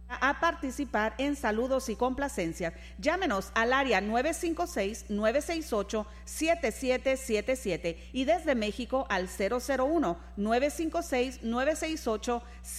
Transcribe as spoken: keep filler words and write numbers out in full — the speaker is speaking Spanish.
a participar en saludos y complacencias. Llámenos al área nueve cinco seis, nueve seis ocho, siete siete siete siete y desde México al cero cero uno, nueve cinco seis, nueve seis ocho, siete siete siete siete.